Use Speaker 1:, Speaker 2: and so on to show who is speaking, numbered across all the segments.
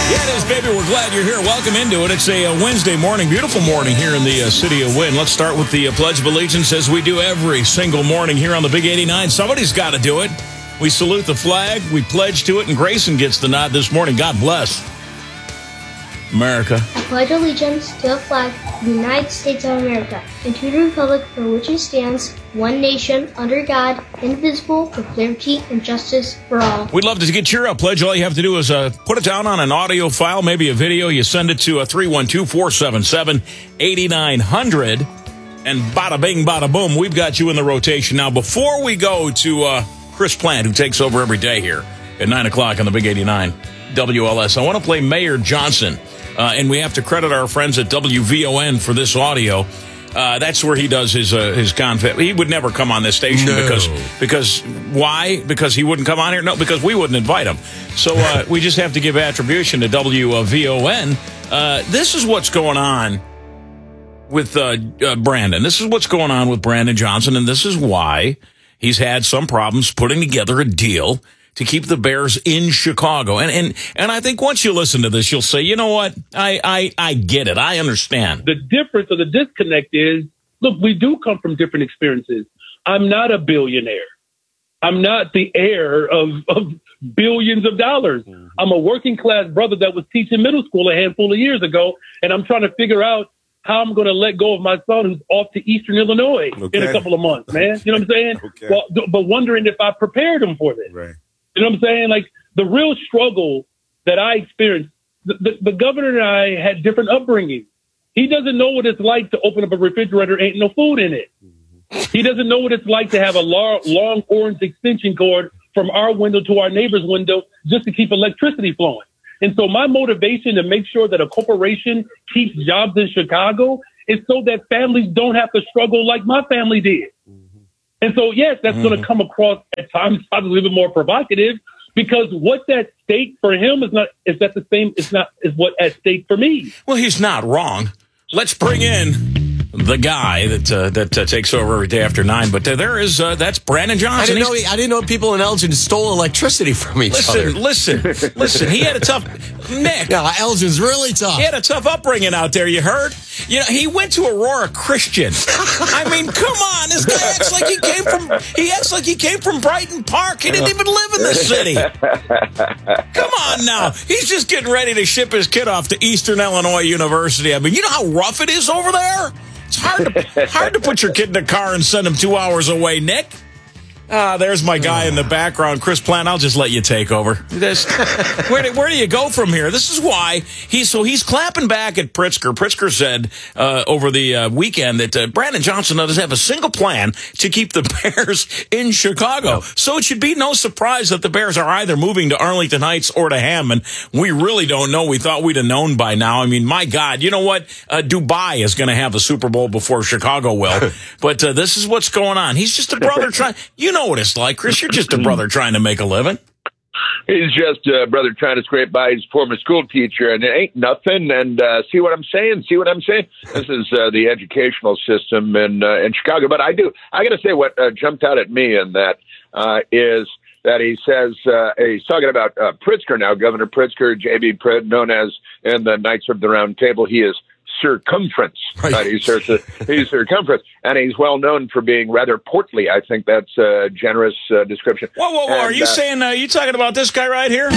Speaker 1: Yeah, it is, baby. We're glad you're here. Welcome into it. It's a Wednesday morning, beautiful morning here in the city of Wynn. Let's start with the Pledge of Allegiance as we do every single morning here on the Big 89. Somebody's got to do it. We salute the flag, we pledge to it, and Grayson gets the nod this morning. God bless America.
Speaker 2: I pledge allegiance to the flag of the United States of America and to the republic for which it stands, one nation, under God, indivisible, with liberty and justice for all.
Speaker 1: We'd love to get your pledge. All you have to do is put it down on an audio file, maybe a video. You send it to 312-477-8900, and bada bing, bada boom, we've got you in the rotation. Now, before we go to Chris Plant, who takes over every day here at 9 o'clock on the Big 89 WLS, I want to play Mayor Johnson. And we have to credit our friends at WVON for this audio. That's where he does his confit. He would never come on this station because why? Because he wouldn't come on here? No, because we wouldn't invite him. So we just have to give attribution to WVON. This is what's going on with Brandon. This is what's going on with Brandon Johnson, and this is why he's had some problems putting together a deal to keep the Bears in Chicago. And I think once you listen to this, you'll say, you know what? I get it. I understand.
Speaker 3: The difference or the disconnect is, look, we do come from different experiences. I'm not a billionaire. I'm not the heir of billions of dollars. Mm-hmm. I'm a working class brother that was teaching middle school a handful of years ago, and I'm trying to figure out how I'm going to let go of my son who's off to Eastern Illinois in a couple of months, man. You know what I'm saying? Okay. Well, but wondering if I prepared him for this. Right. You know what I'm saying? Like, the real struggle that I experienced, the governor and I had different upbringings. He doesn't know what it's like to open up a refrigerator, ain't no food in it. He doesn't know what it's like to have a long orange extension cord from our window to our neighbor's window just to keep electricity flowing. And so my motivation to make sure that a corporation keeps jobs in Chicago is so that families don't have to struggle like my family did. And so, yes, that's going to come across at times probably a little bit more provocative, because what's at stake for him is what at stake for me.
Speaker 1: Well, he's not wrong. Let's bring in the guy that takes over every day after 9. But that's Brandon Johnson.
Speaker 4: I didn't know people in Elgin stole electricity from each other.
Speaker 1: Listen. He had a tough Nick.
Speaker 4: Yeah, Elgin's really tough.
Speaker 1: He had a tough upbringing out there. You heard? You know, he went to Aurora Christian. I mean, come on. This guy acts like he came from Brighton Park. He didn't even live in the city. Come on now. He's just getting ready to ship his kid off to Eastern Illinois University. I mean, you know how rough it is over there? It's hard to put your kid in a car and send him 2 hours away, Nick. There's my guy in the background, Chris Plant. I'll just let you take over. Where do you go from here? This is why he's clapping back at Pritzker. Pritzker said over the weekend that Brandon Johnson doesn't have a single plan to keep the Bears in Chicago. So it should be no surprise that the Bears are either moving to Arlington Heights or to Hammond. We really don't know. We thought we'd have known by now. I mean, my God, you know what? Dubai is going to have a Super Bowl before Chicago will. But this is what's going on. He's just a brother trying. You know what it's like, Chris. You're just a brother trying to make a living.
Speaker 5: He's just a brother trying to scrape by his former school teacher, and it ain't nothing. And see what I'm saying? This is the educational system in Chicago. But I got to say what jumped out at me, and that is that he says he's talking about Pritzker now, Governor Pritzker, J.B. Pritt, known as in the Knights of the Round Table. He is circumference. Right? He's circumference, and he's well known for being rather portly. I think that's a generous description.
Speaker 1: Whoa! And, are you saying you talking about this guy right here?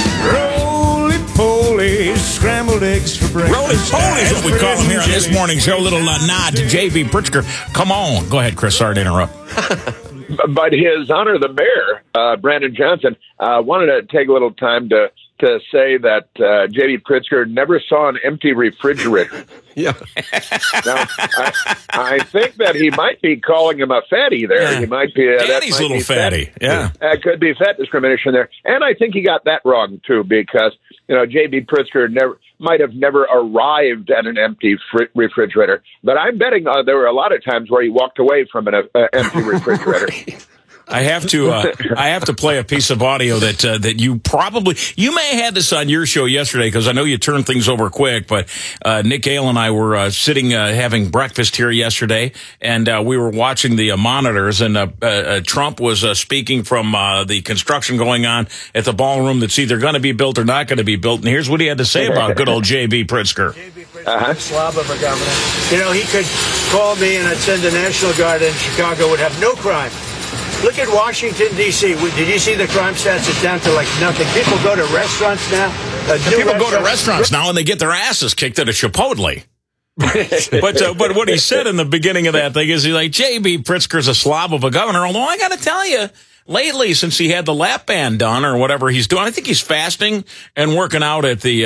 Speaker 6: Roly-poly, scrambled eggs for breakfast.
Speaker 1: Roly-poly is what we call him here on this morning show. A little nod to J.B. Pritzker. Come on. Go ahead, Chris. Sorry to interrupt.
Speaker 5: But His Honor the Mayor, Brandon Johnson, wanted to take a little time to say that J.B. Pritzker never saw an empty refrigerator.
Speaker 4: Yeah.
Speaker 5: Now, I think that he might be calling him a fatty there.
Speaker 1: Yeah.
Speaker 5: He might be
Speaker 1: Daddy's little fatty. Yeah.
Speaker 5: That could be fat discrimination there. And I think he got that wrong, too, because, J.B. Pritzker might have never arrived at an empty refrigerator. But I'm betting there were a lot of times where he walked away from an empty refrigerator.
Speaker 1: I have to play a piece of audio that you may have had this on your show yesterday, because I know you turned things over quick, but Nick Gale and I were sitting having breakfast here yesterday, and we were watching the monitors, and Trump was speaking from the construction going on at the ballroom that's either going to be built or not going to be built, and here's what he had to say about good old J.B. Pritzker.
Speaker 6: J.B. Pritzker, slob of a governor. You know, he could call me and I'd send the National Guard, and Chicago would have no crime. Look at Washington, D.C. Did you see the crime stats? It's down to like nothing. People go to restaurants now.
Speaker 1: People go to restaurants now and they get their asses kicked at a Chipotle. but what he said in the beginning of that thing is he's like, J.B. Pritzker's a slob of a governor. Although I got to tell you, lately, since he had the lap band done or whatever he's doing, I think he's fasting and working out at the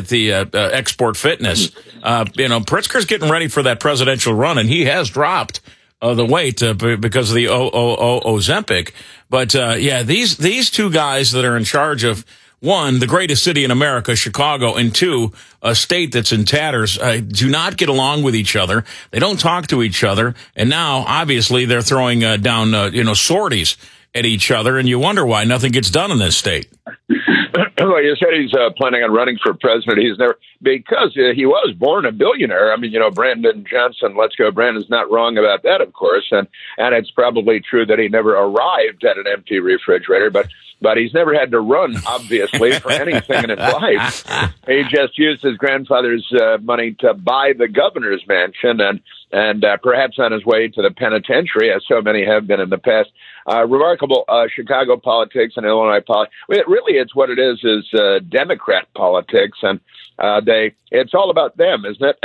Speaker 1: Export Fitness. Pritzker's getting ready for that presidential run, and he has dropped the weight because of the Ozempic. But these two guys that are in charge of, one, the greatest city in America, Chicago, and two, a state that's in tatters, do not get along with each other. They don't talk to each other, and now obviously they're throwing down sorties at each other, and you wonder why nothing gets done in this state.
Speaker 5: Well, you said he's planning on running for president. He's never, because he was born a billionaire. I mean, Brandon Johnson, let's go. Brandon's not wrong about that, of course. And it's probably true that he never arrived at an empty refrigerator, but he's never had to run, obviously, for anything in his life. He just used his grandfather's money to buy the governor's mansion and perhaps on his way to the penitentiary, as so many have been in the past. Remarkable Chicago politics and Illinois politics. It's what it is Democrat politics, and it's all about them, isn't it?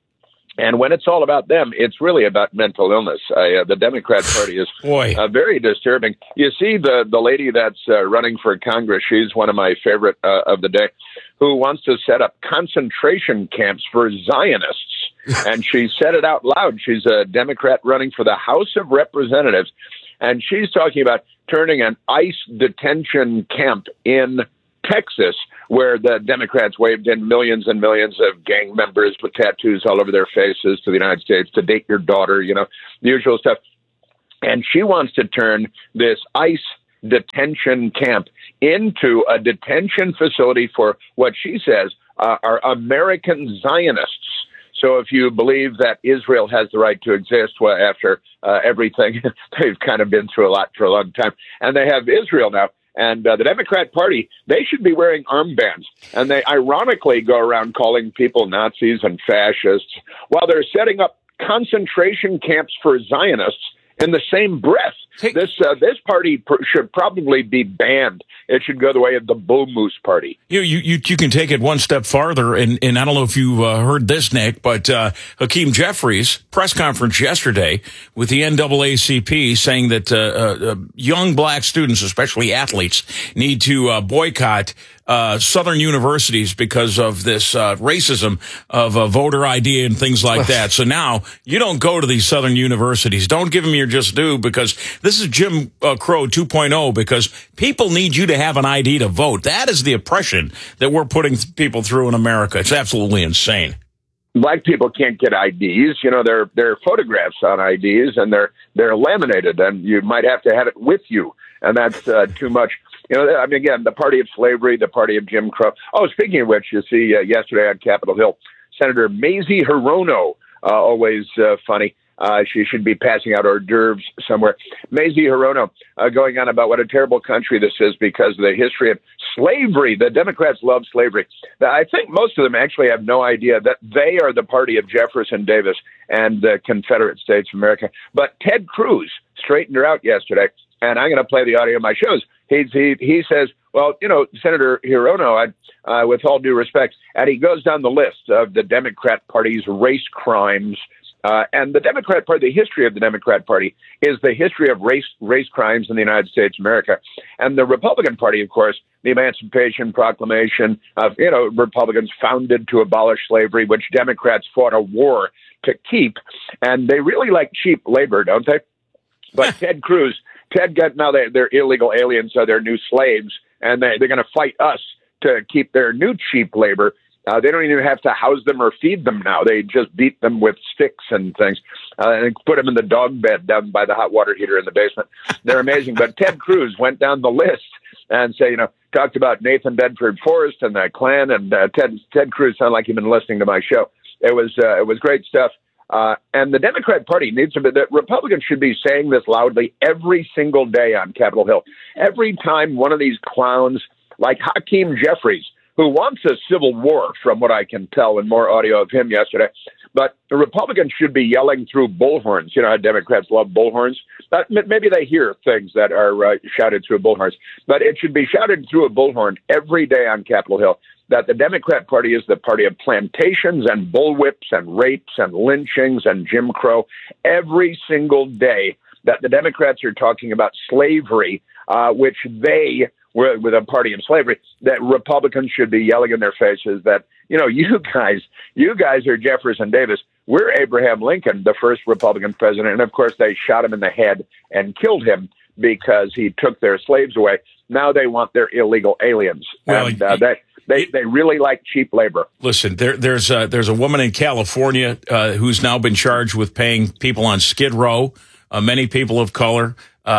Speaker 5: And when it's all about them, it's really about mental illness. The Democrat Party is very disturbing. You see the lady that's running for Congress, she's one of my favorite of the day, who wants to set up concentration camps for Zionists. And she said it out loud. She's a Democrat running for the House of Representatives. And she's talking about turning an ICE detention camp in Texas, where the Democrats waved in millions and millions of gang members with tattoos all over their faces to the United States to date your daughter, the usual stuff. And she wants to turn this ICE detention camp into a detention facility for what she says are American Zionists. So if you believe that Israel has the right to exist, after everything they've kind of been through a lot for a long time, and they have Israel now, and the Democrat Party, they should be wearing armbands, and they ironically go around calling people Nazis and fascists while they're setting up concentration camps for Zionists in the same breath. This party should probably be banned. It should go the way of the Bull Moose Party.
Speaker 1: You can take it one step farther, and I don't know if you heard this, Nick, but Hakeem Jeffries press conference yesterday with the NAACP saying that young black students, especially athletes, need to boycott Southern universities because of this racism of voter ID and things like that. So now you don't go to these Southern universities. Don't give them your just due, because this is Jim Crow 2.0, because people need you to have an ID to vote. That is the oppression that we're putting people through in America. It's absolutely insane.
Speaker 5: Black people can't get IDs. They're photographs on IDs, and they're laminated, and you might have to have it with you, and that's too much. Again, the party of slavery, the party of Jim Crow. Oh, speaking of which, you see yesterday on Capitol Hill, Senator Mazie Hirono, always funny. She should be passing out hors d'oeuvres somewhere. Mazie Hirono going on about what a terrible country this is because of the history of slavery. The Democrats love slavery. I think most of them actually have no idea that they are the party of Jefferson Davis and the Confederate States of America. But Ted Cruz straightened her out yesterday, and I'm going to play the audio of my shows. He says, well, Senator Hirono, with all due respect, and he goes down the list of the Democrat Party's race crimes. And the Democrat Party, the history of the Democrat Party is the history of race crimes in the United States of America. And the Republican Party, of course, the Emancipation Proclamation, Republicans founded to abolish slavery, which Democrats fought a war to keep. And they really like cheap labor, don't they? But Ted Cruz, now they're illegal aliens, so they're new slaves, and they're going to fight us to keep their new cheap labor. They don't even have to house them or feed them now. They just beat them with sticks and things and put them in the dog bed down by the hot water heater in the basement. They're amazing. But Ted Cruz went down the list and talked about Nathan Bedford Forrest and the Klan. And Ted Cruz sounded like he'd been listening to my show. It was great stuff. And the Democrat Party needs to be, the Republicans should be saying this loudly every single day on Capitol Hill. Every time one of these clowns like Hakeem Jeffries, who wants a civil war, from what I can tell, in more audio of him yesterday. But the Republicans should be yelling through bullhorns. You know how Democrats love bullhorns? Maybe they hear things that are shouted through bullhorns. But it should be shouted through a bullhorn every day on Capitol Hill that the Democrat Party is the party of plantations and bullwhips and rapes and lynchings and Jim Crow. Every single day that the Democrats are talking about slavery, which they were with a party of slavery, that Republicans should be yelling in their faces that, you guys are Jefferson Davis. We're Abraham Lincoln, the first Republican president. And of course, they shot him in the head and killed him because he took their slaves away. Now they want their illegal aliens.
Speaker 1: Well,
Speaker 5: and they really like cheap labor.
Speaker 1: Listen, there's a woman in California who's now been charged with paying people on Skid Row, many people of color,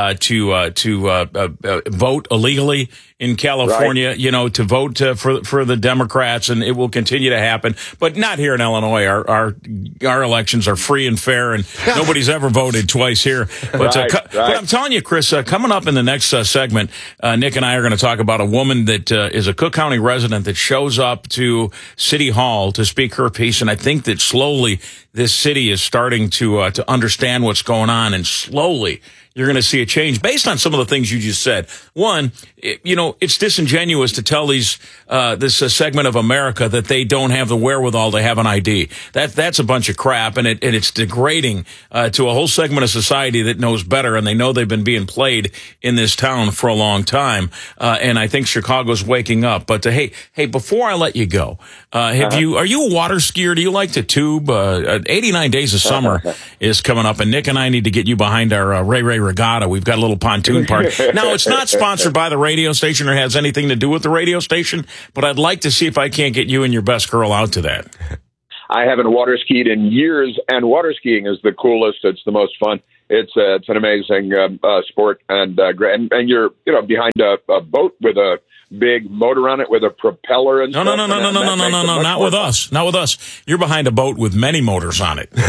Speaker 1: to vote illegally in California, right. To vote for the Democrats, and it will continue to happen, but not here in Illinois. Our elections are free and fair, and nobody's ever voted twice here. But, but I'm telling you, Chris, coming up in the next segment, Nick and I are going to talk about a woman that is a Cook County resident that shows up to City Hall to speak her piece, and I think that slowly this city is starting to understand what's going on, and slowly you're going to see a change based on some of the things you just said. One, it's disingenuous to tell this segment of America that they don't have the wherewithal to have an ID. That's a bunch of crap, and it's degrading to a whole segment of society that knows better, and they know they've been being played in this town for a long time. And I think Chicago's waking up. But hey, before I let you go, are you a water skier? Do you like to tube? 89 Days of Summer is coming up, and Nick and I need to get you behind our Ray Regatta. We've got a little pontoon party. Now, it's not sponsored by the radio station or has anything to do with the radio station, but I'd like to see if I can't get you and your best girl out to that.
Speaker 5: I haven't water skied in years, and water skiing is the coolest. It's the most fun. It's an amazing sport, and you're behind a boat with a big motor on it with a propeller and
Speaker 1: no, not with us. Not with us. You're behind a boat with many motors on it.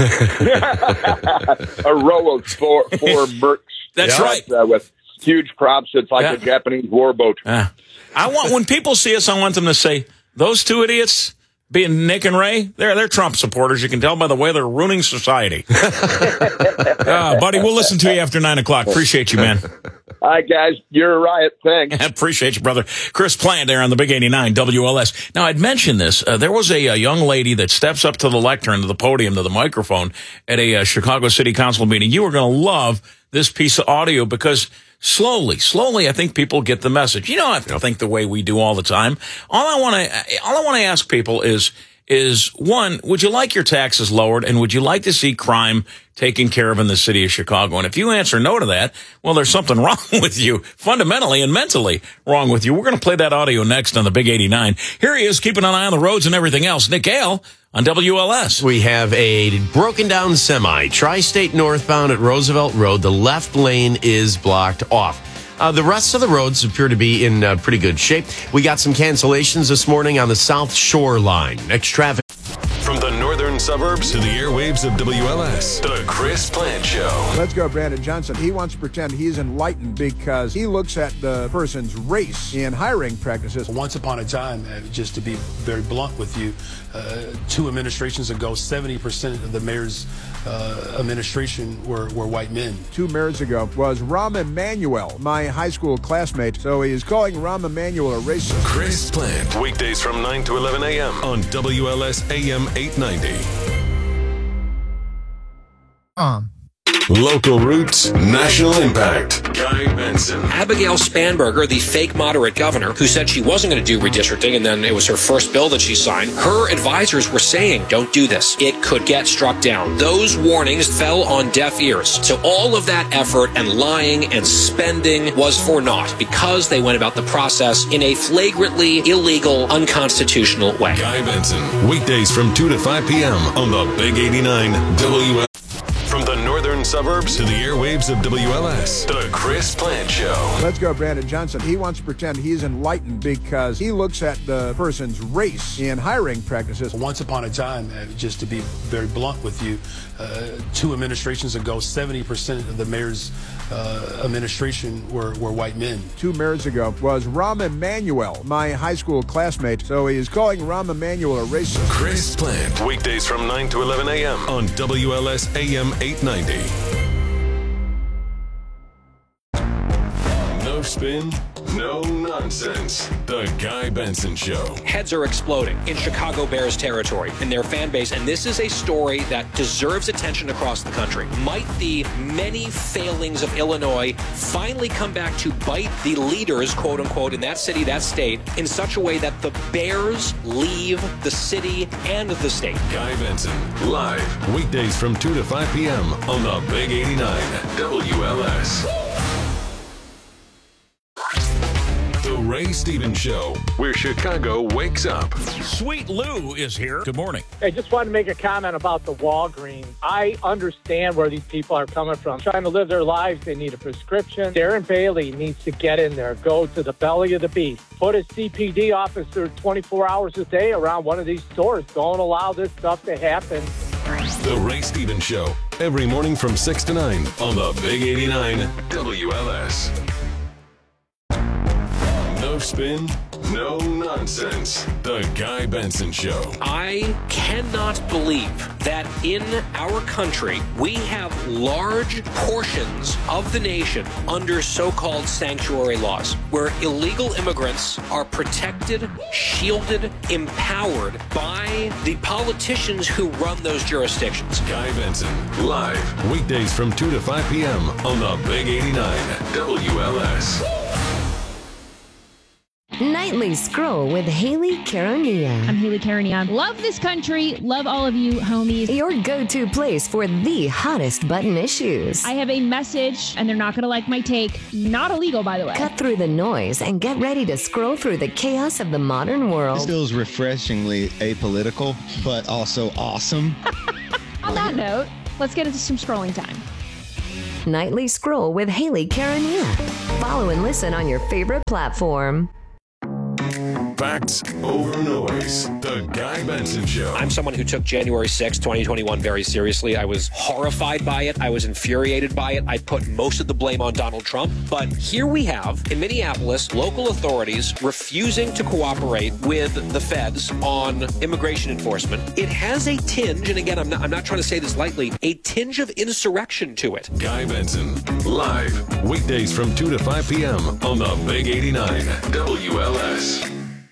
Speaker 5: A row of four Mercs.
Speaker 1: That's right.
Speaker 5: With huge props. It's like a Japanese warboat.
Speaker 1: When people see us, I want them to say, those two idiots, being Nick and Ray, they're Trump supporters. You can tell by the way they're ruining society. Buddy, we'll listen to you after 9 o'clock. Appreciate you, man.
Speaker 5: All right, guys. You're a riot. Thanks.
Speaker 1: Appreciate you, brother. Chris Plant there on the Big 89 WLS. Now, I'd mentioned this. There was a young lady that steps up to the lectern, to the podium, to the microphone at a Chicago City Council meeting. You are going to love this piece of audio because slowly, I think people get the message. You don't have to think the way we do all the time. All I want to ask people is one, would you like your taxes lowered, and would you like to see crime taken care of in the city of Chicago? And if you answer no to that, well, there's something wrong with you, fundamentally and mentally wrong with you. We're going to play that audio next on the Big 89. Here he is, keeping an eye on the roads and everything else. Nick Gale on WLS.
Speaker 4: We have a broken down semi, tri-state northbound at Roosevelt Road. The left lane is blocked off. The rest of the roads appear to be in pretty good shape. We got some cancellations this morning on the South Shore line. Next traffic.
Speaker 7: From the northern suburbs to the airwaves of WLS, the Chris Plant Show.
Speaker 8: Let's go, Brandon Johnson. He wants to pretend he's enlightened because he looks at the person's race in hiring practices.
Speaker 9: Once upon a time, just to be very blunt with you, 2 administrations ago, 70% of the mayor's administration were white men.
Speaker 8: 2 mayors ago was Rahm Emanuel, my high school classmate. So he is calling Rahm Emanuel a racist.
Speaker 7: Chris Plant, weekdays from 9 to 11 a.m. on WLS AM 890. Local roots, national impact. Guy Benson.
Speaker 10: Abigail Spanberger, the fake moderate governor who said she wasn't going to do redistricting, and then it was her first bill that she signed, her advisors were saying, don't do this. It could get struck down. Those warnings fell on deaf ears. So all of that effort and lying and spending was for naught because they went about the process in a flagrantly illegal, unconstitutional way.
Speaker 7: Guy Benson, weekdays from 2 to 5 p.m. on the Big 89 WL. From the northern suburbs to the airwaves of WLS, the Chris Plant Show.
Speaker 8: Let's go, Brandon Johnson. He wants to pretend he's enlightened because he looks at the person's race in hiring practices.
Speaker 9: Once upon a time, just to be very blunt with you, 2 administrations ago, 70% of the mayor's administration were white men.
Speaker 8: 2 mayors ago was Rahm Emanuel, my high school classmate. So he is calling Rahm Emanuel a racist.
Speaker 7: Chris Plant, weekdays from 9 to 11 a.m. on WLS AM 890. No spin, no nonsense. The Guy Benson Show.
Speaker 10: Heads are exploding in Chicago Bears territory in their fan base, and this is a story that deserves attention across the country. Might the many failings of Illinois finally come back to bite the leaders, quote unquote, in that city, that state, in such a way that the Bears leave the city and the state?
Speaker 7: Guy Benson, live, weekdays from 2 to 5 p.m. on the Big 89 WLS. The Ray Stevens Show, where Chicago wakes up.
Speaker 1: Sweet Lou is here. Good morning.
Speaker 11: Hey, just wanted to make a comment about the Walgreens. I understand where these people are coming from. Trying to live their lives, they need a prescription. Darren Bailey needs to get in there, go to the belly of the beast. Put a CPD officer 24 hours a day around one of these stores. Don't allow this stuff to happen.
Speaker 7: The Ray Stevens Show, every morning from 6 to 9 on the Big 89 WLS. No spin, no nonsense. The Guy Benson Show.
Speaker 10: I cannot believe that in our country we have large portions of the nation under so-called sanctuary laws, where illegal immigrants are protected, shielded, empowered by the politicians who run those jurisdictions.
Speaker 7: Guy Benson, live, weekdays from 2 to 5 p.m. on the Big 89 WLS.
Speaker 12: Nightly Scroll with Haley Caronia.
Speaker 13: I'm Haley Caronia. Love this country. Love all of you, homies.
Speaker 12: Your go-to place for the hottest button issues.
Speaker 13: I have a message, and they're not going to like my take. Not illegal, by the way.
Speaker 12: Cut through the noise and get ready to scroll through the chaos of the modern world.
Speaker 14: This feels refreshingly apolitical, but also awesome.
Speaker 13: On that note, let's get into some scrolling time.
Speaker 12: Nightly Scroll with Haley Caronia. Follow and listen on your favorite platform.
Speaker 7: Facts over noise. The Guy Benson Show.
Speaker 10: I'm someone who took January 6, 2021 very seriously. I was horrified by it. I was infuriated by it. I put most of the blame on Donald Trump. But here we have, in Minneapolis, local authorities refusing to cooperate with the feds on immigration enforcement. It has a tinge, and again, I'm not trying to say this lightly, a tinge of insurrection to it.
Speaker 7: Guy Benson, live, weekdays from 2 to 5 p.m. on the Big 89 WLS.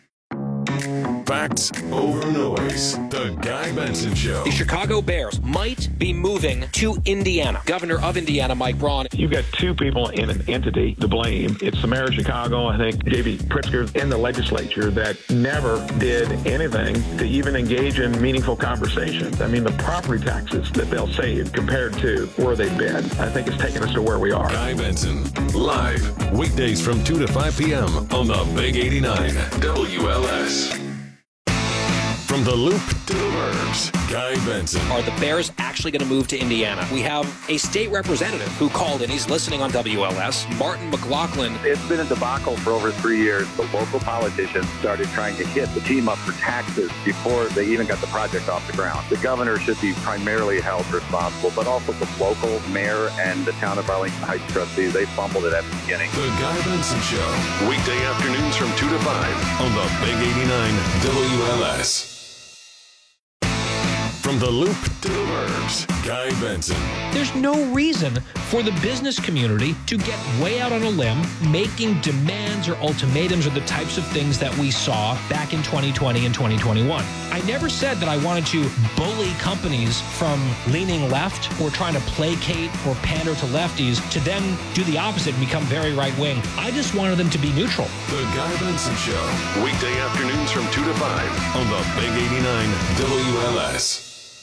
Speaker 7: Facts over noise. The Guy Benson Show.
Speaker 10: The Chicago Bears might be moving to Indiana. Governor of Indiana, Mike Braun.
Speaker 15: You've got 2 people in an entity to blame. It's the mayor of Chicago, I think, J.B. Pritzker, in the legislature that never did anything to even engage in meaningful conversations. I mean, the property taxes that they'll save compared to where they've been, I think it's taken us to where we are.
Speaker 7: Guy Benson, live, weekdays from 2 to 5 p.m. on the Big 89 WLS. From the Loop to the Burbs, Guy Benson.
Speaker 10: Are the Bears actually going to move to Indiana? We have a state representative who called in. He's listening on WLS. Martin McLaughlin.
Speaker 16: It's been a debacle for over 3 years. The local politicians started trying to hit the team up for taxes before they even got the project off the ground. The governor should be primarily held responsible, but also the local mayor and the town of Arlington Heights trustees. They fumbled it at the beginning.
Speaker 7: The Guy Benson Show, weekday afternoons from 2 to 5 on the Big 89 WLS. From the Loop to the Burbs, Guy Benson.
Speaker 17: There's no reason for the business community to get way out on a limb, making demands or ultimatums or the types of things that we saw back in 2020 and 2021. I never said that I wanted to bully companies from leaning left or trying to placate or pander to lefties to then do the opposite and become very right-wing. I just wanted them to be neutral.
Speaker 7: The Guy Benson Show, weekday afternoons from 2 to 5 on the Big 89 WLS.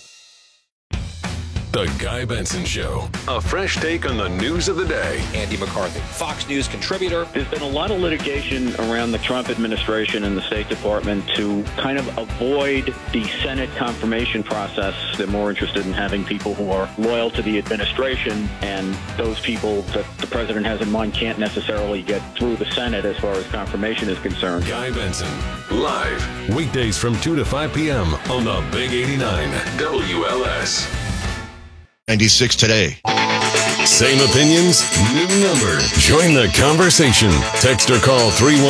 Speaker 7: The Guy Benson Show, a fresh take on the news of the day.
Speaker 10: Andy McCarthy, Fox News contributor.
Speaker 18: There's been a lot of litigation around the Trump administration and the State Department to kind of avoid the Senate confirmation process. They're more interested in having people who are loyal to the administration, and those people that the president has in mind can't necessarily get through the Senate as far as confirmation is concerned.
Speaker 7: Guy Benson, live, weekdays from 2 to 5 p.m. on the Big 89 WLS.
Speaker 14: 96 today.
Speaker 7: Same opinions, new number. Join the conversation. Text or call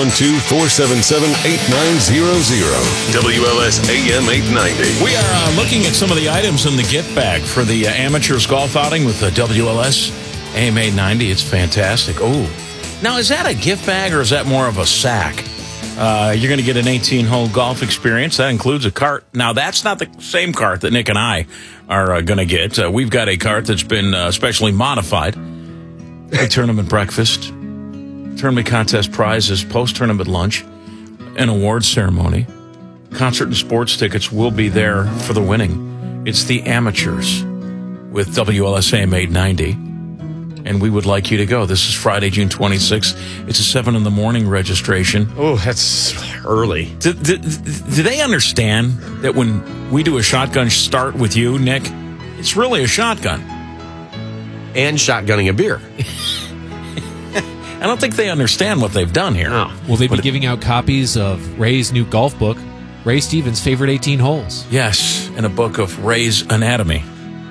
Speaker 7: 312-477-8900. WLS AM 890.
Speaker 1: We are looking at some of the items in the gift bag for the amateurs golf outing with the WLS AM 890. It's fantastic. Oh, now is that a gift bag or is that more of a sack? You're going to get an 18-hole golf experience. That includes a cart. Now, that's not the same cart that Nick and I are going to get. We've got a cart that's been specially modified. A tournament breakfast, tournament contest prizes, post-tournament lunch, an awards ceremony. Concert and sports tickets will be there for the winning. It's the amateurs with WLS AM 890. And we would like you to go. This is Friday, June 26th. It's a 7 a.m. registration.
Speaker 4: Oh, that's early.
Speaker 1: Do they understand that when we do a shotgun start with you, Nick, it's really a shotgun?
Speaker 4: And shotgunning a beer.
Speaker 1: I don't think they understand what they've done here.
Speaker 4: No.
Speaker 19: Will they be giving out copies of Ray's new golf book, Ray Stevens' favorite 18 holes?
Speaker 1: Yes, and a book of Ray's Anatomy.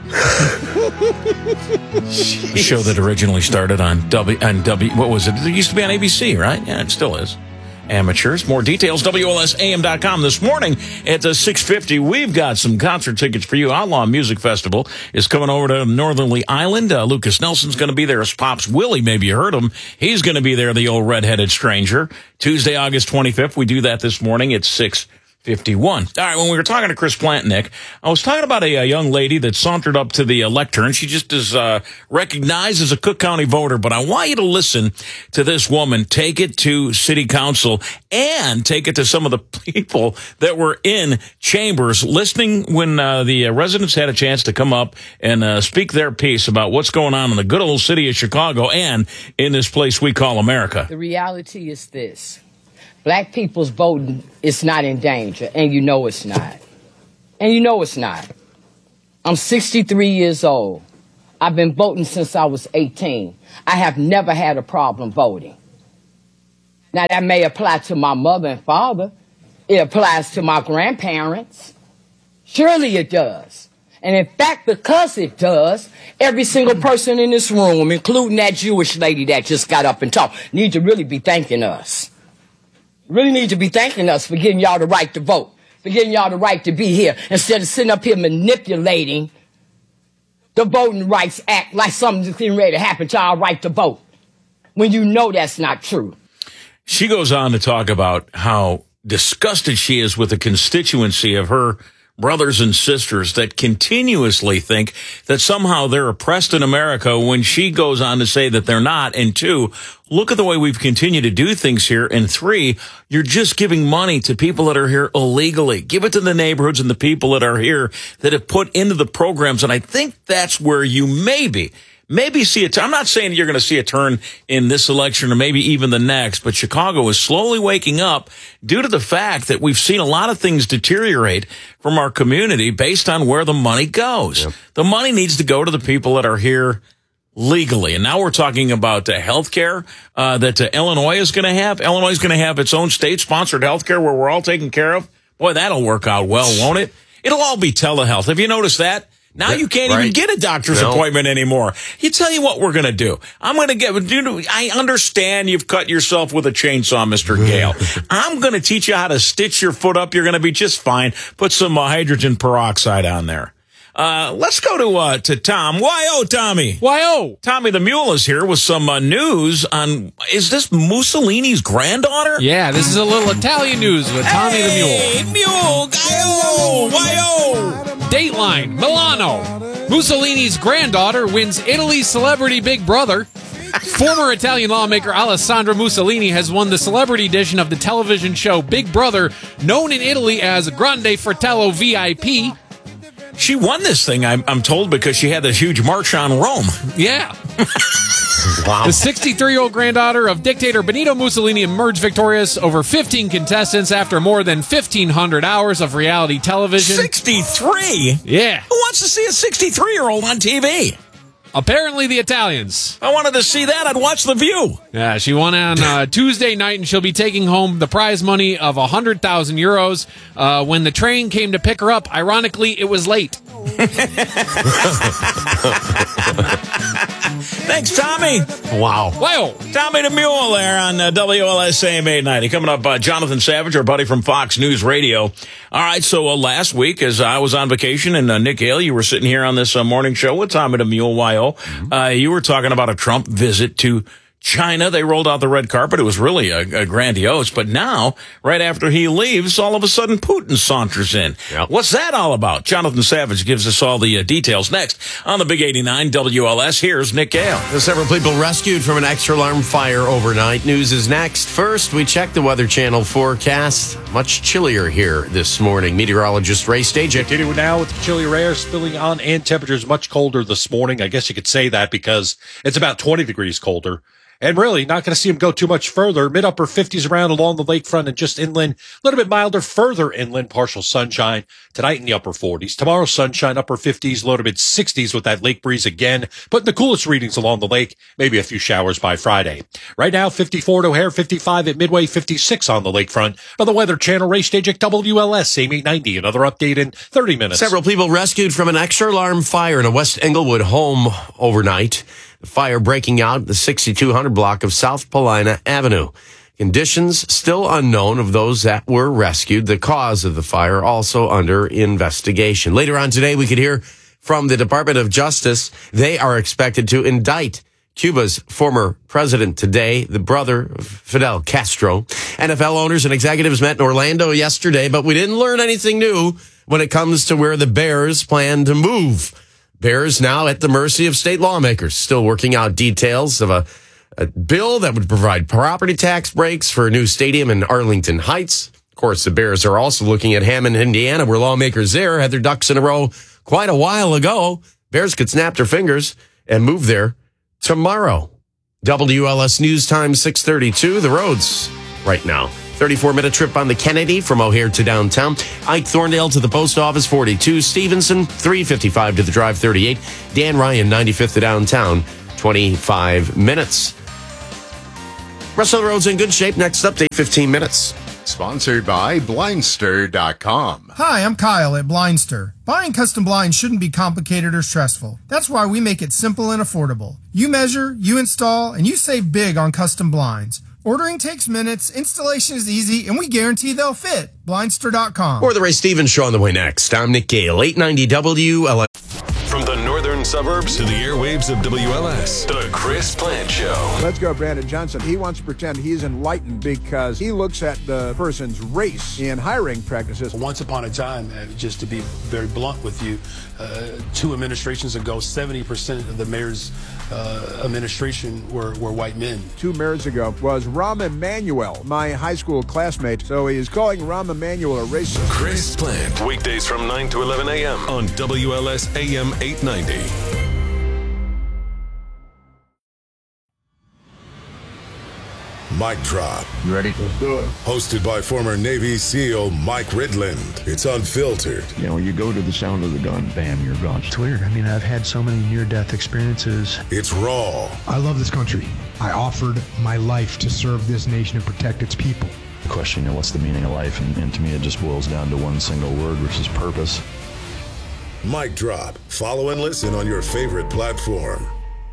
Speaker 1: A show that originally started on W. What was it? It used to be on ABC, right? Yeah, it still is. Amateurs. More details, WLSAM.com. This morning at 6:50, we've got some concert tickets for you. Outlaw Music Festival is coming over to Northerly Island. Lucas Nelson's going to be there as Pops Willie. Maybe you heard him. He's going to be there, the old redheaded stranger. Tuesday, August 25th. We do that this morning at 6:51. All right, when we were talking to Chris Plantnick, I was talking about a young lady that sauntered up to the lectern. She just is recognized as a Cook County voter, but I want you to listen to this woman, take it to city council, and take it to some of the people that were in chambers listening when the residents had a chance to come up and speak their piece about what's going on in the good old city of Chicago and in this place we call America.
Speaker 20: The reality is this. Black people's voting is not in danger, and you know it's not. And you know it's not. I'm 63 years old. I've been voting since I was 18. I have never had a problem voting. Now, that may apply to my mother and father. It applies to my grandparents. Surely it does. And in fact, because it does, every single person in this room, including that Jewish lady that just got up and talked, need to really be thanking us. Really need to be thanking us for getting y'all the right to vote, for getting y'all the right to be here, instead of sitting up here manipulating the Voting Rights Act like something's getting ready to happen to our right to vote, when you know that's not true.
Speaker 1: She goes on to talk about how disgusted she is with the constituency of her brothers and sisters that continuously think that somehow they're oppressed in America, when she goes on to say that they're not. And 2, look at the way we've continued to do things here. And 3, you're just giving money to people that are here illegally. Give it to the neighborhoods and the people that are here that have put into the programs. And I think that's where you maybe see it. I'm not saying you're going to see a turn in this election or maybe even the next, but Chicago is slowly waking up due to the fact that we've seen a lot of things deteriorate from our community based on where the money goes. Yep. The money needs to go to the people that are here legally. And now we're talking about health care that Illinois is going to have. Illinois is going to have its own state-sponsored health care where we're all taken care of. Boy, that'll work out well, won't it? It'll all be telehealth. Have you noticed that? Now you can't even get a doctor's appointment anymore. You tell you what we're going to do. I'm going to get, I understand you've cut yourself with a chainsaw, Mr. Gale. I'm going to teach you how to stitch your foot up. You're going to be just fine. Put some hydrogen peroxide on there. Let's go to Tom. Why-oh, Tommy?
Speaker 19: Why-oh?
Speaker 1: Tommy the Mule is here with some news on, is this Mussolini's granddaughter?
Speaker 19: Yeah, this is a little Italian news with Tommy the Mule.
Speaker 1: Hey, Mule, Guy-oh, why-oh?
Speaker 19: Dateline, Milano. Mussolini's granddaughter wins Italy's Celebrity Big Brother. Former Italian lawmaker Alessandra Mussolini has won the celebrity edition of the television show Big Brother, known in Italy as Grande Fratello VIP.
Speaker 1: She won this thing, I'm told, because she had this huge march on Rome.
Speaker 19: Yeah. Wow. The 63-year-old granddaughter of dictator Benito Mussolini emerged victorious over 15 contestants after more than 1,500 hours of reality television.
Speaker 1: 63?
Speaker 19: Yeah.
Speaker 1: Who wants to see a 63-year-old on TV?
Speaker 19: Apparently the Italians.
Speaker 1: If I wanted to see that, I'd watch The View.
Speaker 19: Yeah, she won on Tuesday night, and she'll be taking home the prize money of 100,000 euros. When the train came to pick her up, ironically, it was late.
Speaker 1: Thanks, Tommy.
Speaker 4: Wow.
Speaker 19: Wow.
Speaker 1: Tommy the Mule there on WLS AM 890. Coming up, Jonathan Savage, our buddy from Fox News Radio. All right, so last week, as I was on vacation, and Nick Hale, you were sitting here on this morning show with Tommy the Mule, YO. You were talking about a Trump visit to China. They rolled out the red carpet. It was really a grandiose. But now, right after he leaves, all of a sudden Putin saunters in. Yep. What's that all about? Jonathan Savage gives us all the details next on the Big 89 WLS. Here's Nick Gale.
Speaker 4: Several people rescued from an extra alarm fire overnight. News is next. First, we check the Weather Channel forecast. Much chillier here this morning. Meteorologist Ray Stajic.
Speaker 21: Continue now with the chillier air spilling on and temperatures much colder this morning. I guess you could say that because it's about 20 degrees colder. And really, not going to see them go too much further. Mid-upper 50s around along the lakefront and just inland. A little bit milder further inland, partial sunshine. Tonight in the upper 40s. Tomorrow, sunshine, upper 50s, low to mid-60s with that lake breeze again. Putting the coolest readings along the lake. Maybe a few showers by Friday. Right now, 54 at O'Hare, 55 at Midway, 56 on the lakefront. On the Weather Channel, Ray Stajic, WLS, same 890. Another update in 30 minutes.
Speaker 4: Several people rescued from an extra alarm fire in a West Englewood home overnight. The fire breaking out the 6200 block of South Paulina Avenue. Conditions still unknown of those that were rescued. The cause of the fire also under investigation. Later on today, we could hear from the Department of Justice. They are expected to indict Cuba's former president today, the brother of Fidel Castro. NFL owners and executives met in Orlando yesterday, but we didn't learn anything new when it comes to where the Bears plan to move. Bears now at the mercy of state lawmakers, still working out details of a bill that would provide property tax breaks for a new stadium in Arlington Heights. Of course, the Bears are also looking at Hammond, Indiana, where lawmakers there had their ducks in a row quite a while ago. Bears could snap their fingers and move there tomorrow. WLS News Time 6:32. The roads right now. 34-minute trip on the Kennedy from O'Hare to downtown. Ike Thorndale to the post office, 42. Stevenson, 355 to the drive, 38. Dan Ryan, 95th to downtown, 25 minutes. Rest of the road's in good shape. Next update, 15 minutes.
Speaker 22: Sponsored by Blindster.com.
Speaker 23: Hi, I'm Kyle at Blindster. Buying custom blinds shouldn't be complicated or stressful. That's why we make it simple and affordable. You measure, you install, and you save big on custom blinds. Ordering takes minutes, installation is easy, and we guarantee they'll fit. Blindster.com.
Speaker 4: Or the Ray Stevens Show on the way next. I'm Nick Gale, 890 WLS.
Speaker 7: From the northern suburbs to the airwaves of WLS, The Chris Plant Show.
Speaker 8: Let's go, Brandon Johnson. He wants to pretend he's enlightened because he looks at the person's race in hiring practices.
Speaker 9: Once upon a time, just to be very blunt with you, 2 administrations ago, 70% of the mayor's administration were white men.
Speaker 8: 2 mayors ago was Rahm Emanuel, my high school classmate. So he is calling Rahm Emanuel a racist.
Speaker 7: Chris Plant, weekdays from 9 to 11 a.m. on WLS AM 890.
Speaker 24: Mic drop.
Speaker 25: You ready?
Speaker 24: Let's do it. Hosted by former Navy SEAL Mike Ridland. It's unfiltered.
Speaker 25: You know, when you go to the sound of the gun, bam, you're gone. It's weird. I mean, I've had so many near-death experiences.
Speaker 24: It's raw.
Speaker 26: I love this country. I offered my life to serve this nation and protect its people.
Speaker 25: The question, what's the meaning of life? And to me, it just boils down to one single word, which is purpose.
Speaker 24: Mic Drop. Follow and listen on your favorite platform.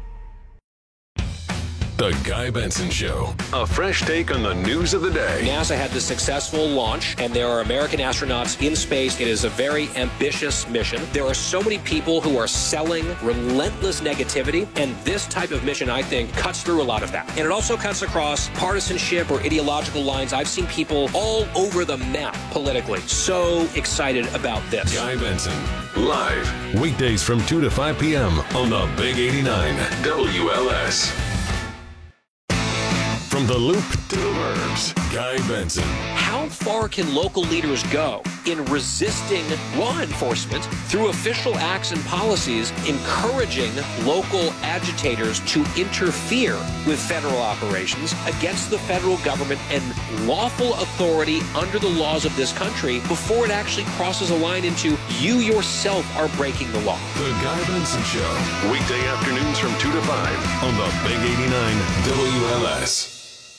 Speaker 7: The Guy Benson Show. A fresh take on the news of the day.
Speaker 10: NASA had the successful launch, and there are American astronauts in space. It is a very ambitious mission. There are so many people who are selling relentless negativity, and this type of mission, I think, cuts through a lot of that. And it also cuts across partisanship or ideological lines. I've seen people all over the map politically. So excited about this.
Speaker 7: Guy Benson, live, weekdays from 2 to 5 p.m. on the Big 89 WLS. From the Loop to the Burbs, Guy Benson.
Speaker 10: How far can local leaders go in resisting law enforcement through official acts and policies, encouraging local agitators to interfere with federal operations against the federal government and lawful authority under the laws of this country before it actually crosses a line into you yourself are breaking the law?
Speaker 7: The Guy Benson Show, weekday afternoons from 2 to 5 on the Big 89 WLS.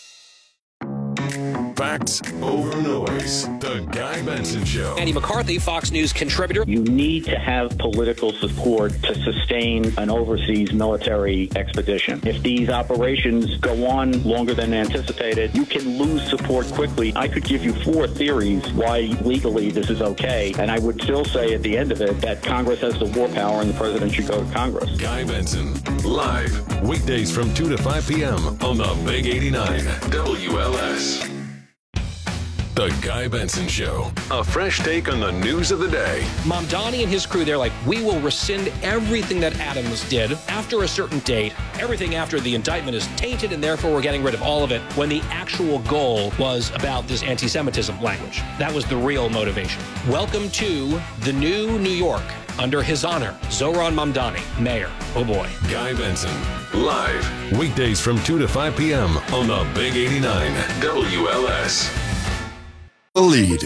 Speaker 7: Facts over noise. The Guy Benson Show.
Speaker 10: Andy McCarthy, Fox News contributor.
Speaker 18: You need to have political support to sustain an overseas military expedition. If these operations go on longer than anticipated, you can lose support quickly. I could give you 4 theories why legally this is okay, and I would still say at the end of it that Congress has the war power and the president should go to Congress.
Speaker 7: Guy Benson, live, weekdays from 2 to 5 p.m. on the Big 89 WLS. The Guy Benson Show. A fresh take on the news of the day.
Speaker 10: Mamdani and his crew, they're like, we will rescind everything that Adams did after a certain date. Everything after the indictment is tainted, and therefore we're getting rid of all of it, when the actual goal was about this anti-Semitism language. That was the real motivation. Welcome to the new New York. Under his honor, Zohran Mamdani, mayor. Oh boy.
Speaker 7: Guy Benson, live, weekdays from 2 to 5 p.m. on the Big 89 WLS.
Speaker 24: The lead.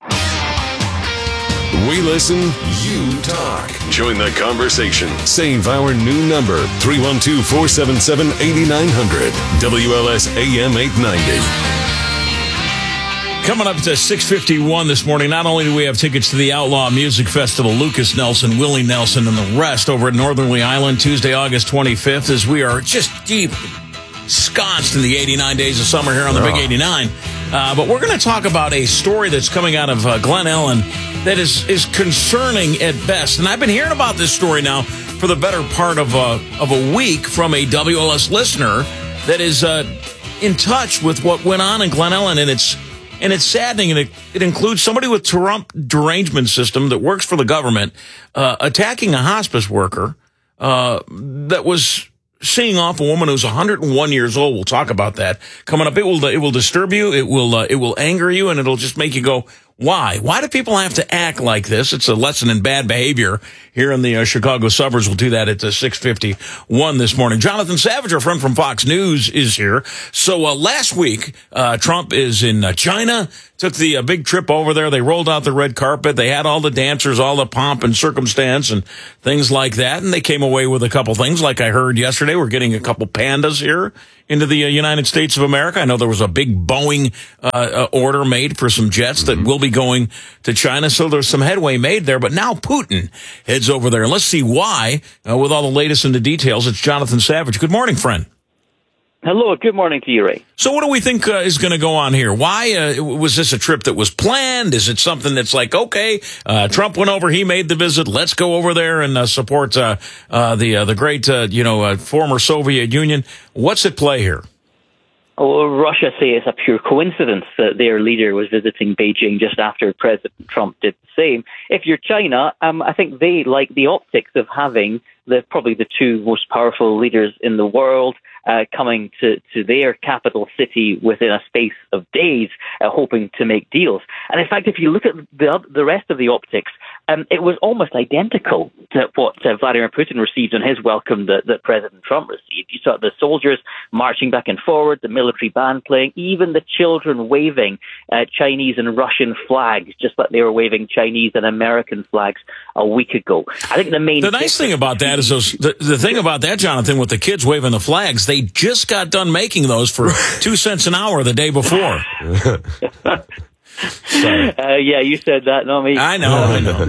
Speaker 7: We listen, you talk. Join the conversation. Save our new number, 312-477-8900. WLS AM 890.
Speaker 1: Coming up to 6:51 this morning, not only do we have tickets to the Outlaw Music Festival, Lucas Nelson, Willie Nelson, and the rest over at Northerly Island, Tuesday, August 25th, as we are just deep ensconced in the 89 days of summer here on the Big 89. But we're going to talk about a story that's coming out of Glen Ellen that is concerning at best. And I've been hearing about this story now for the better part of a week from a WLS listener that is in touch with what went on in Glen Ellen. And it's saddening. And it includes somebody with Trump derangement system that works for the government attacking a hospice worker that was seeing off a woman who's 101 years old. We'll talk about that coming up. It will disturb you. It will anger you, and it'll just make you go, why? Why do people have to act like this? It's a lesson in bad behavior here in the Chicago suburbs. We'll do that at 6:51 this morning. Jonathan Savage, our friend from Fox News, is here. So last week, Trump is in China, took the big trip over there. They rolled out the red carpet. They had all the dancers, all the pomp and circumstance and things like that. And they came away with a couple things. Like I heard yesterday, we're getting a couple pandas here into the United States of America. I know there was a big Boeing order made for some jets that will be going to China. So there's some headway made there. But now Putin heads over there. And let's see why with all the latest and the details. It's Jonathan Savage. Good morning, friend.
Speaker 2: Hello, good morning to you, Ray.
Speaker 1: So what do we think is going to go on here? Why was this a trip that was planned? Is it something that's like, okay, Trump went over, he made the visit, let's go over there and support the great, former Soviet Union? What's at play here?
Speaker 2: Well, Russia say it's a pure coincidence that their leader was visiting Beijing just after President Trump did the same. If you're China, I think they like the optics of having probably the two most powerful leaders in the world coming to their capital city within a space of days, hoping to make deals. And in fact, if you look at the rest of the optics, it was almost identical to what Vladimir Putin received on his welcome that President Trump received. You saw the soldiers marching back and forward, the military band playing, even the children waving Chinese and Russian flags, just like they were waving Chinese and American flags a week ago. I think the
Speaker 1: nice thing about that is the thing about that, Jonathan, with the kids waving the flags, they just got done making those for 2 cents an hour the day before.
Speaker 2: Yeah, you said that, not me.
Speaker 1: I know.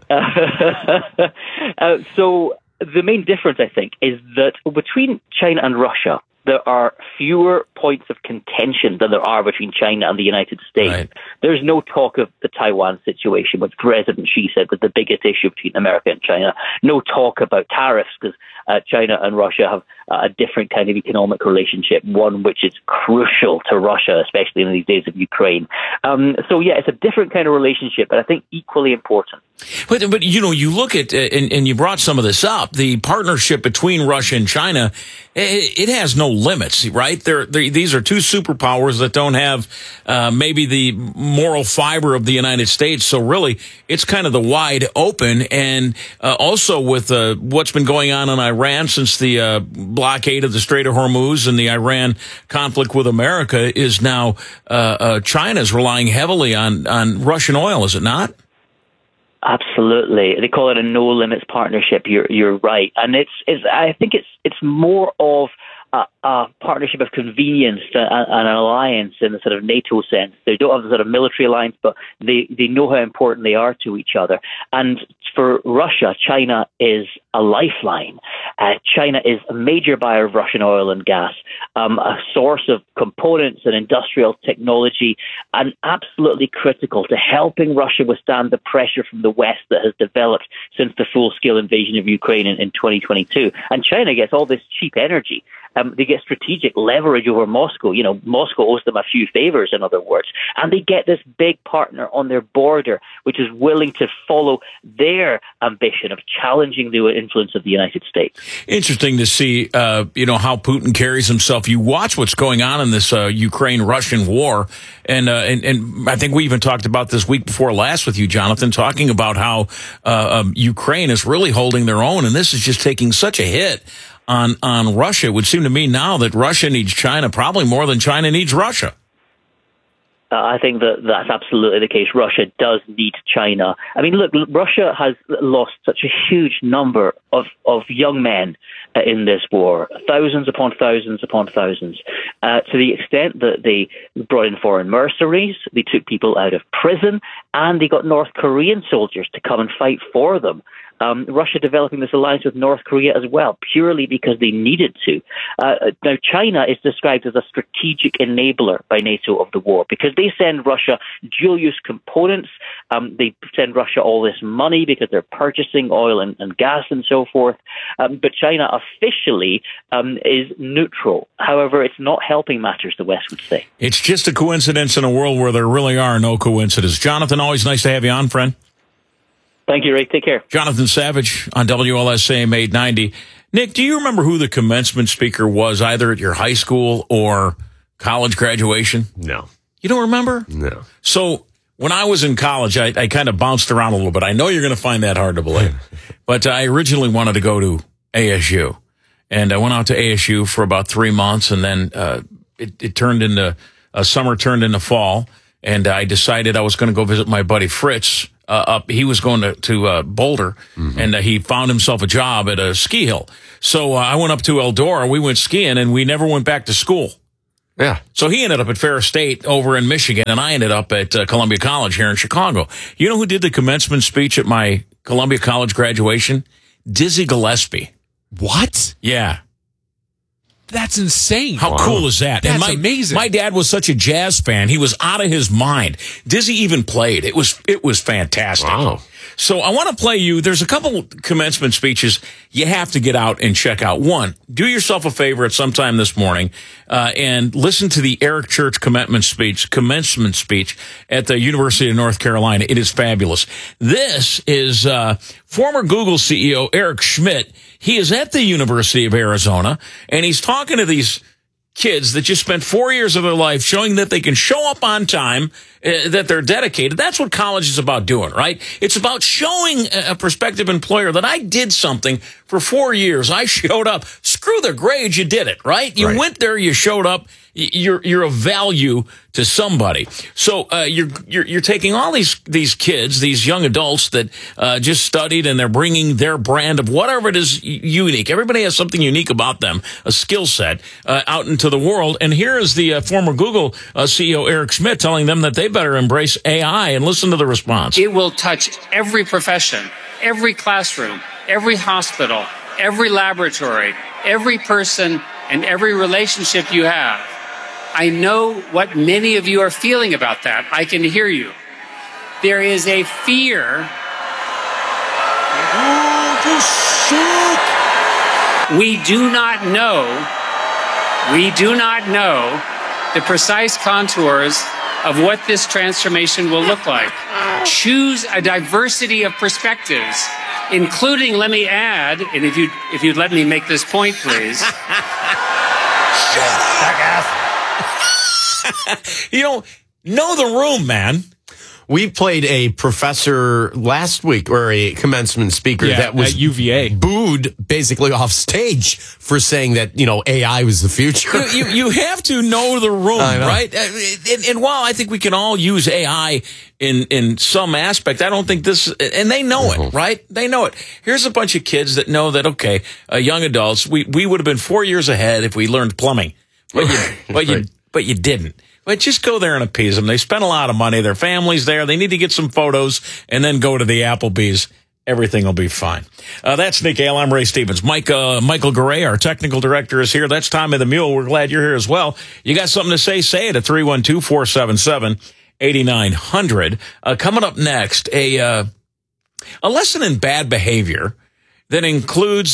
Speaker 2: So the main difference, I think, is that between China and Russia, there are fewer points of contention than there are between China and the United States.
Speaker 1: Right.
Speaker 2: There's no talk of the Taiwan situation, which President Xi said was the biggest issue between America and China. No talk about tariffs, because China and Russia have a different kind of economic relationship, one which is crucial to Russia, especially in these days of Ukraine. So, yeah, it's a different kind of relationship, but I think equally important.
Speaker 1: But you know, you look at, and you brought some of this up, the partnership between Russia and China, it has no limits, right? These are two superpowers that don't have maybe the moral fiber of the United States. So really, it's kind of the wide open. And also with what's been going on in Iran since the blockade of the Strait of Hormuz and the Iran conflict with America is now China's relying heavily on Russian oil, is it not?
Speaker 2: Absolutely, they call it a no limits partnership. You're right, and I think it's more of a partnership of convenience and an alliance in the sort of NATO sense. They don't have the sort of military alliance, but they know how important they are to each other. And for Russia, China is a lifeline. China is a major buyer of Russian oil and gas, a source of components and industrial technology, and absolutely critical to helping Russia withstand the pressure from the West that has developed since the full-scale invasion of Ukraine in 2022. And China gets all this cheap energy. They get strategic leverage over Moscow. You know, Moscow owes them a few favors, in other words. And they get this big partner on their border, which is willing to follow their ambition of challenging the influence of the United States.
Speaker 1: Interesting to see, you know, how Putin carries himself. You watch what's going on in this Ukraine-Russian war. And I think we even talked about this week before last with you, Jonathan, talking about how Ukraine is really holding their own. And this is just taking such a hit on Russia. It would seem to me now that Russia needs China probably more than China needs Russia.
Speaker 2: I think that's absolutely the case. Russia does need China. I mean, look, Russia has lost such a huge number of young men in this war, thousands upon thousands upon thousands, to the extent that they brought in foreign mercenaries, they took people out of prison, and they got North Korean soldiers to come and fight for them. Russia developing this alliance with North Korea as well, purely because they needed to. Now, China is described as a strategic enabler by NATO of the war because they send Russia dual-use components. They send Russia all this money because they're purchasing oil and gas and so forth. But China officially is neutral. However, it's not helping matters, the West would say.
Speaker 1: It's just a coincidence in a world where there really are no coincidences. Jonathan, always nice to have you on, friend.
Speaker 2: Thank you, Ray. Take care.
Speaker 1: Jonathan Savage on WLSAM 890. Nick, do you remember who the commencement speaker was, either at your high school or college graduation?
Speaker 4: No.
Speaker 1: You don't remember?
Speaker 4: No.
Speaker 1: So when I was in college, I kind of bounced around a little bit. I know you're going to find that hard to believe. But I originally wanted to go to ASU. And I went out to ASU for about 3 months, and then it turned into summer turned into fall. And I decided I was going to go visit my buddy Fritz up. He was going to Boulder, and he found himself a job at a ski hill. So I went up to Eldora. We went skiing, and we never went back to school.
Speaker 4: Yeah.
Speaker 1: So he ended up at Ferris State over in Michigan, and I ended up at Columbia College here in Chicago. You know who did the commencement speech at my Columbia College graduation? Dizzy Gillespie.
Speaker 19: What?
Speaker 1: Yeah.
Speaker 19: That's insane.
Speaker 1: How cool is that?
Speaker 19: That's
Speaker 1: and
Speaker 19: amazing.
Speaker 1: My dad was such a jazz fan. He was out of his mind. Dizzy even played. It was fantastic.
Speaker 4: Wow.
Speaker 1: So I want to play you. There's a couple commencement speeches you have to get out and check out. One, do yourself a favor at some time this morning and listen to the Eric Church commencement speech at the University of North Carolina. It is fabulous. This is former Google CEO Eric Schmidt. He is at the University of Arizona, and he's talking to these kids that just spent 4 years of their life showing that they can show up on time, that they're dedicated. That's what college is about doing, right? It's about showing a prospective employer that I did something for 4 years. I showed up. Screw the grades, you did it, right? You went there, you showed up, you're of value to somebody. So you're taking all these kids, these young adults that just studied, and they're bringing their brand of whatever it is unique. Everybody has something unique about them, a skill set, out into the world. And here is the former Google CEO Eric Schmidt telling them that they better embrace AI, and listen to the response.
Speaker 3: It will touch every profession, every classroom, every hospital, every laboratory, every person, and every relationship you have. I know what many of you are feeling about that. I can hear you. There is a fear. We do not know the precise contours of what this transformation will look like. Choose a diversity of perspectives, including, let me add, and if you'd let me make this point, please.
Speaker 1: You don't know the room, man.
Speaker 4: We played a professor last week, or a commencement speaker that was
Speaker 19: at UVA
Speaker 4: booed basically off stage for saying that, AI was the future.
Speaker 1: You have to know the room, right? And while I think we can all use AI in some aspect, I don't think this, and they know it, right? They know it. Here's a bunch of kids that know that, okay, young adults, we would have been 4 years ahead if we learned plumbing, but you didn't. But just go there and appease them. They spend a lot of money. Their family's there. They need to get some photos and then go to the Applebee's. Everything will be fine. That's Nick Ale. I'm Ray Stevens. Michael Garay, our technical director, is here. That's Tommy the Mule. We're glad you're here as well. You got something to say? Say it at 312-477-8900. Coming up next, a lesson in bad behavior that includes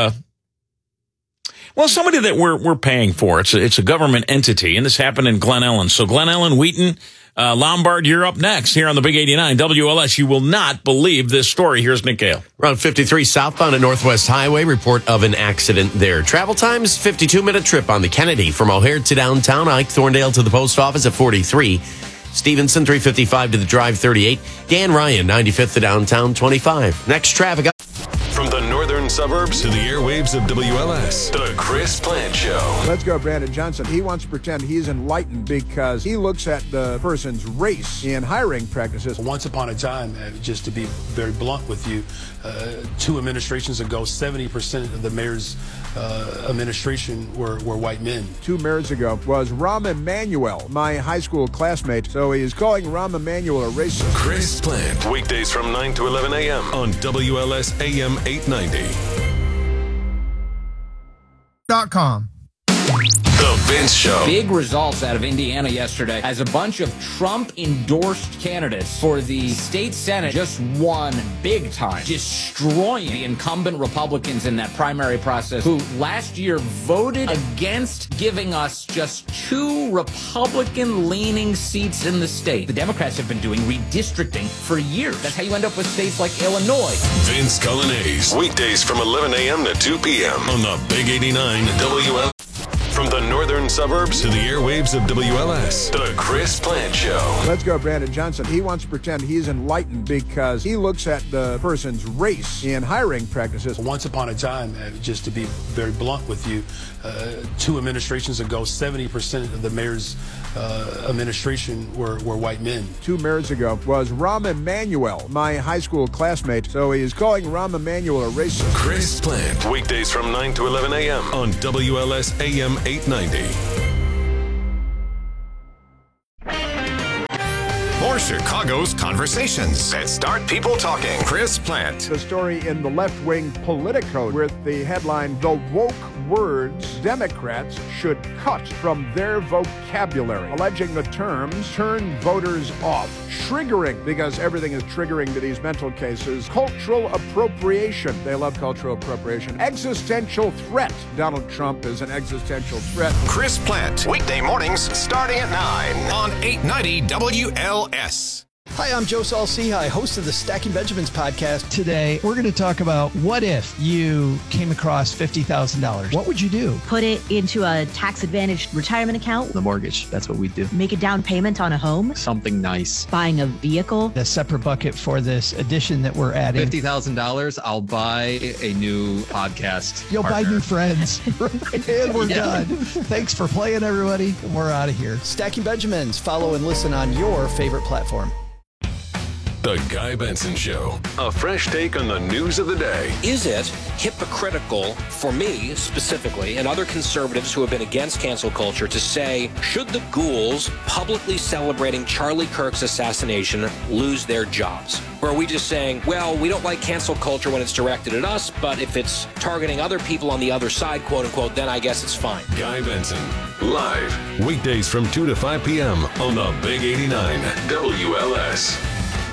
Speaker 1: somebody that we're paying for. It's a government entity, and this happened in Glen Ellen. So Glen Ellen, Wheaton, Lombard, you're up next here on the Big 89 WLS. You will not believe this story. Here's Nick Gale.
Speaker 4: Route 53 southbound at Northwest Highway. Report of an accident there. Travel times, 52-minute trip on the Kennedy from O'Hare to downtown. Ike Thorndale to the post office at 43. Stevenson, 355 to the Drive, 38. Dan Ryan, 95th to downtown, 25. Next traffic.
Speaker 7: From the northern suburbs to the airwaves of WLS, the Chris Plant Show.
Speaker 8: Let's go, Brandon Johnson. He wants to pretend he's enlightened because he looks at the person's race in hiring practices.
Speaker 9: Once upon a time, just to be very blunt with you, 2 administrations ago, 70% of the mayor's administration were white men.
Speaker 8: 2 mayors ago was Rahm Emanuel, my high school classmate. So he's calling Rahm Emanuel a racist.
Speaker 7: Chris Plant, weekdays from 9 to 11 a.m. on WLS AM
Speaker 23: 890.com.
Speaker 7: The Vince Show.
Speaker 5: Big results out of Indiana yesterday as a bunch of Trump-endorsed candidates for the state Senate just won big time, destroying the incumbent Republicans in that primary process, who last year voted against giving us just 2 Republican-leaning seats in the state. The Democrats have been doing redistricting for years. That's how you end up with states like Illinois.
Speaker 7: Vince Coglianese, weekdays from 11 a.m. to 2 p.m. on the Big 89 WLS. From the northern suburbs to the airwaves of WLS, the Chris Plant Show.
Speaker 8: Let's go, Brandon Johnson. He wants to pretend he's enlightened because he looks at the person's race in hiring practices.
Speaker 9: Once upon a time, just to be very blunt with you, 2 administrations ago, 70% of the mayor's administration were white men.
Speaker 8: 2 mayors ago was Rahm Emanuel, my high school classmate. So he's calling Rahm Emanuel a racist.
Speaker 7: Chris Plant, weekdays from 9 to 11 a.m. on WLS AM 890.
Speaker 22: For Chicago's conversations that start people talking. Chris Plant.
Speaker 8: The story in the left-wing Politico with the headline, "The woke words Democrats should cut from their vocabulary," alleging the terms turn voters off. Triggering, because everything is triggering to these mental cases. Cultural appropriation. They love cultural appropriation. Existential threat. Donald Trump is an existential threat.
Speaker 22: Chris Plant, weekday mornings starting at 9 on 890 WLS.
Speaker 6: Hi, I'm Joe Saul-Sehy, host of the Stacking Benjamins podcast.
Speaker 26: Today, we're going to talk about what if you came across $50,000? What would you do?
Speaker 11: Put it into a tax-advantaged retirement account.
Speaker 26: The mortgage. That's what we do.
Speaker 11: Make a down payment on a home.
Speaker 26: Something nice.
Speaker 11: Buying a vehicle.
Speaker 26: The separate bucket for this addition that we're adding.
Speaker 12: $50,000, I'll buy a new podcast.
Speaker 26: You'll
Speaker 12: partner.
Speaker 26: buy new friends. And we're done. Thanks for playing, everybody. We're out of here.
Speaker 6: Stacking Benjamins. Follow and listen on your favorite platform.
Speaker 7: The Guy Benson Show. A fresh take on the news of the day.
Speaker 10: Is it hypocritical for me specifically and other conservatives who have been against cancel culture to say, should the ghouls publicly celebrating Charlie Kirk's assassination lose their jobs? Or are we just saying, well, we don't like cancel culture when it's directed at us, but if it's targeting other people on the other side, quote unquote, then I guess it's fine.
Speaker 7: Guy Benson, live, weekdays from 2 to 5 p.m. on the Big 89 WLS.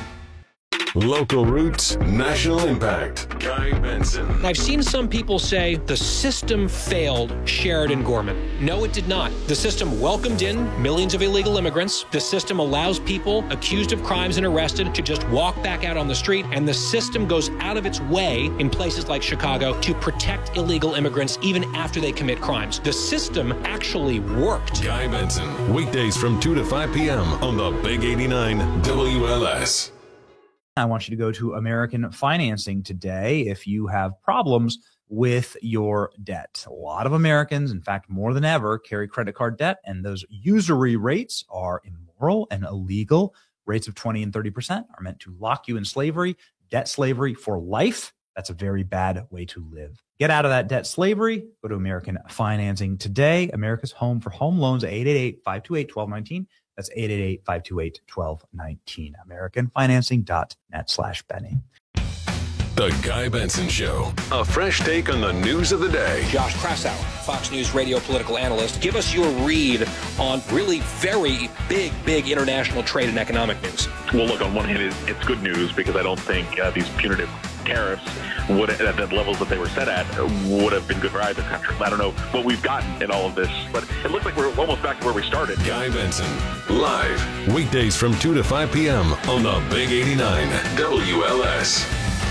Speaker 7: Local roots, national impact. Guy Benson.
Speaker 10: I've seen some people say the system failed Sheridan Gorman. No, it did not. The system welcomed in millions of illegal immigrants. The system allows people accused of crimes and arrested to just walk back out on the street. And the system goes out of its way in places like Chicago to protect illegal immigrants even after they commit crimes. The system actually worked.
Speaker 7: Guy Benson. Weekdays from 2 to 5 p.m. on the Big 89 WLS.
Speaker 13: I want you to go to American Financing today if you have problems with your debt. A lot of Americans, in fact, more than ever, carry credit card debt, and those usury rates are immoral and illegal. Rates of 20 and 30% are meant to lock you in slavery, debt slavery for life. That's a very bad way to live. Get out of that debt slavery. Go to American Financing today. America's home for home loans, 888-528-1219. That's 888-528-1219. AmericanFinancing.net/Benny.
Speaker 7: The Guy Benson Show. A fresh take on the news of the day.
Speaker 10: Josh Krasow, Fox News radio political analyst. Give us your read on really very big international trade and economic news.
Speaker 15: Well, look, on one hand, it's good news because I don't think these punitive tariffs would, at the levels that they were set at, would have been good for either country. I don't know what we've gotten in all of this, but it looks like we're almost back to where we started.
Speaker 7: Guy Benson, live, weekdays from 2 to 5 p.m. on the Big 89 WLS.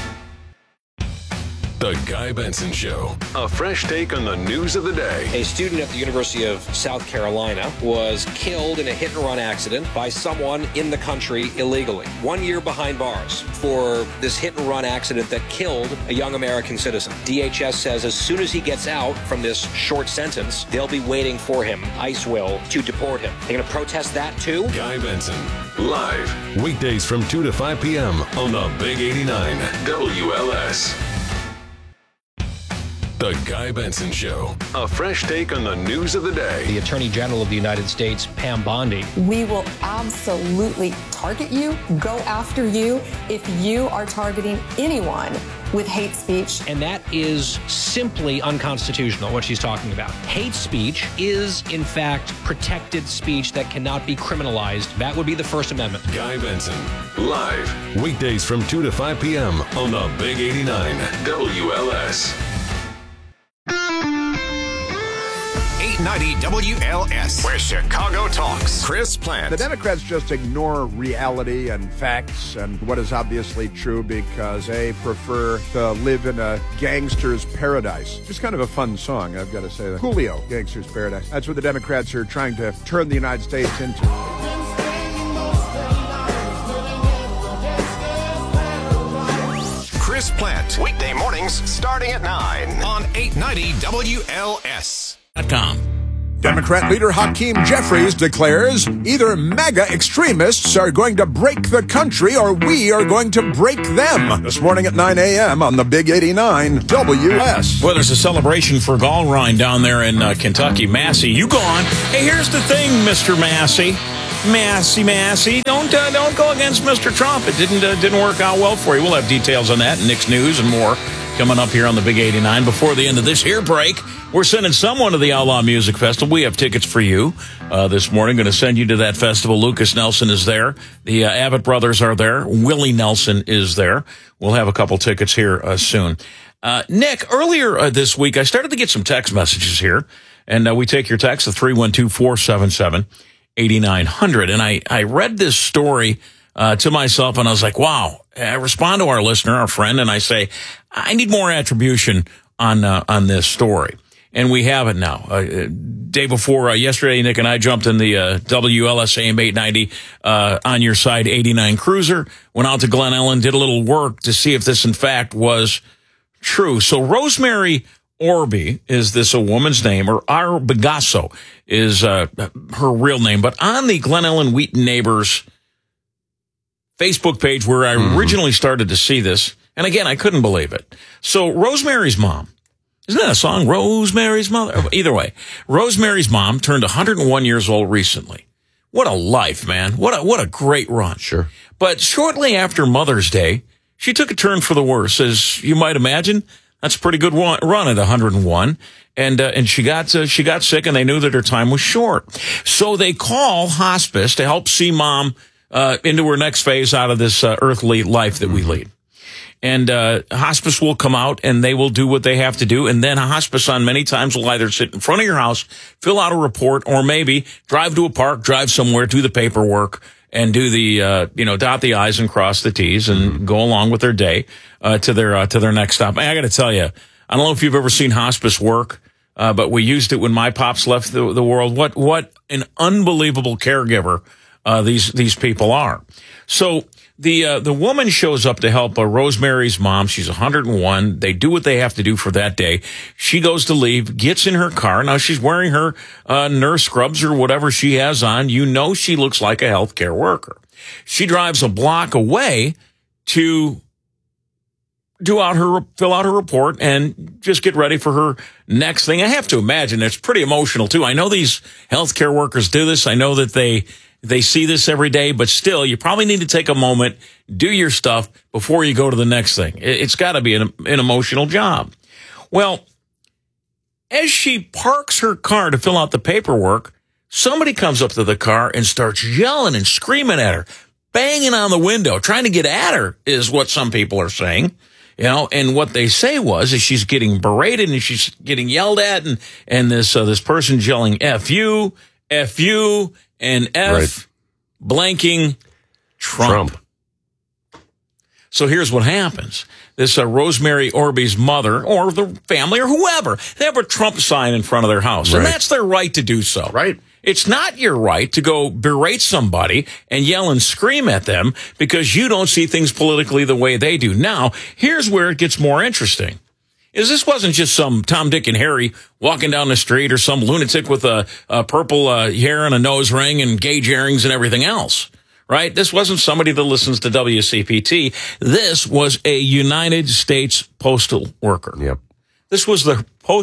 Speaker 7: The Guy Benson Show. A fresh take on the news of the day.
Speaker 10: A student at the University of South Carolina was killed in a hit-and-run accident by someone in the country illegally. 1 year behind bars for this hit-and-run accident that killed a young American citizen. DHS says as soon as he gets out from this short sentence, they'll be waiting for him, ICE will, to deport him. They're going to protest that too?
Speaker 7: Guy Benson, live, weekdays from 2 to 5 p.m. on the Big 89 WLS. The Guy Benson Show. A fresh take on the news of the day.
Speaker 10: The Attorney General of the United States, Pam Bondi.
Speaker 16: We will absolutely target you, go after you, if you are targeting anyone with hate speech.
Speaker 10: And that is simply unconstitutional, what she's talking about. Hate speech is, in fact, protected speech that cannot be criminalized. That would be the First Amendment.
Speaker 7: Guy Benson, live, weekdays from 2 to 5 p.m. on the Big 89 WLS.
Speaker 22: 890 WLS, where Chicago talks. Chris Plant.
Speaker 8: The Democrats just ignore reality and facts and what is obviously true because they prefer to live in a gangster's paradise. Just kind of a fun song, I've got to say that. Coolio, Gangster's Paradise. That's what the Democrats are trying to turn the United States into.
Speaker 22: Chris Plant, weekday mornings starting at 9 on 890 WLS.
Speaker 8: Democrat leader Hakeem Jeffries declares either MAGA extremists are going to break the country or we are going to break them. This morning at 9 a.m. on the Big 89 WS.
Speaker 1: Well, there's a celebration for Gallrein down there in Kentucky. Massey, you go on. Hey, here's the thing, Mr. Massey. Massey. Don't go against Mr. Trump. It didn't work out well for you. We'll have details on that, Nick's News and more coming up here on the Big 89. Before the end of this here break, we're sending someone to the Outlaw Music Festival. We have tickets for you this morning. Going to send you to that festival. Lucas Nelson is there. The Abbott brothers are there. Willie Nelson is there. We'll have a couple tickets here soon. Nick, earlier this week, I started to get some text messages here, and we take your text at 312-477-8900. And I read this story to myself, and I was like, wow. I respond to our listener, our friend, and I say, I need more attribution on this story. And we have it now. Day before yesterday, Nick and I jumped in the WLS AM 890 on your side 89 Cruiser, went out to Glen Ellen, did a little work to see if this in fact was true. So Rosemary Orby, is this a woman's name, or Arbigasso is her real name, but on the Glen Ellen Wheaton Neighbors Facebook page where I originally started to see this, and again, I couldn't believe it. So Rosemary's mom, isn't that a song? Rosemary's Mother? Either way, Rosemary's mom turned 101 years old recently. What a life, man. What a great run.
Speaker 4: Sure.
Speaker 1: But shortly after Mother's Day, she took a turn for the worse. As you might imagine, that's a pretty good run at 101. And she got sick, and they knew that her time was short. So they call hospice to help see Mom into her next phase out of this earthly life that we lead. And hospice will come out, and they will do what they have to do. And then a hospice on many times will either sit in front of your house, fill out a report, or maybe drive to a park, drive somewhere, do the paperwork, and do the dot the I's and cross the T's, and go along with their day to their next stop. I got to tell you, I don't know if you've ever seen hospice work, but we used it when my pops left the world. What an unbelievable caregiver these people are. So the woman shows up to help Rosemary's mom. She's 101. They do what they have to do for that day. She goes to leave, gets in her car. Now she's wearing her nurse scrubs or whatever she has on. You know she looks like a healthcare worker. She drives a block away to fill out her report and just get ready for her next thing. I have to imagine it's pretty emotional too. I know these healthcare workers do this. I know that they see this every day, but still, you probably need to take a moment, do your stuff before you go to the next thing. It's got to be an emotional job. Well, as she parks her car to fill out the paperwork, somebody comes up to the car and starts yelling and screaming at her, banging on the window, trying to get at her is what some people are saying. And what they say is she's getting berated and she's getting yelled at, and this person's yelling F you, and F blanking Trump. So here's what happens. This Rosemary Orby's mother or the family or whoever, they have a Trump sign in front of their house. Right. And that's their right to do so.
Speaker 4: Right.
Speaker 1: It's not your right to go berate somebody and yell and scream at them because you don't see things politically the way they do. Now, here's where it gets more interesting. This wasn't just some Tom, Dick, and Harry walking down the street or some lunatic with a purple hair and a nose ring and gauge earrings and everything else, right? This wasn't somebody that listens to WCPT. This was a United States postal worker.
Speaker 4: Yep.
Speaker 1: This was their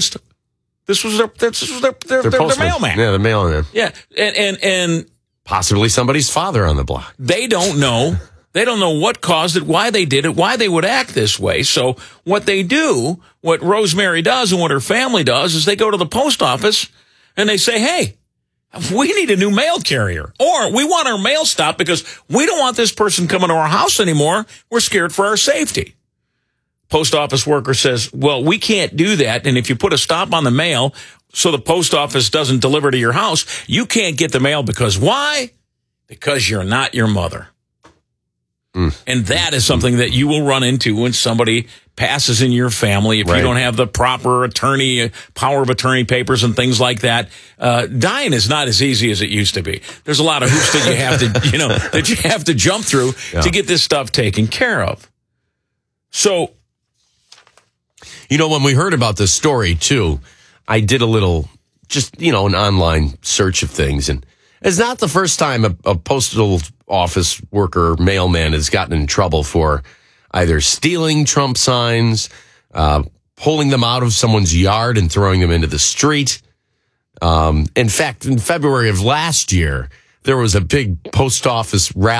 Speaker 1: mailman.
Speaker 4: Yeah, the mailman.
Speaker 1: Yeah, and
Speaker 4: possibly somebody's father on the block.
Speaker 1: They don't know. They don't know what caused it, why they did it, why they would act this way. So what they do, what Rosemary does and what her family does is they go to the post office and they say, hey, we need a new mail carrier, or we want our mail stopped because we don't want this person coming to our house anymore. We're scared for our safety. Post office worker says, well, we can't do that. And if you put a stop on the mail so the post office doesn't deliver to your house, you can't get the mail because why? Because you're not your mother. And that is something that you will run into when somebody passes in your family. If you don't have the proper power of attorney papers and things like that, dying is not as easy as it used to be. There's a lot of hoops that you have to, that you have to jump through to get this stuff taken care of. So,
Speaker 4: when we heard about this story too, I did a little, an online search of things, and it's not the first time a postal office worker, mailman, has gotten in trouble for either stealing Trump signs, pulling them out of someone's yard and throwing them into the street. In fact, in February of last year, there was a big post office rally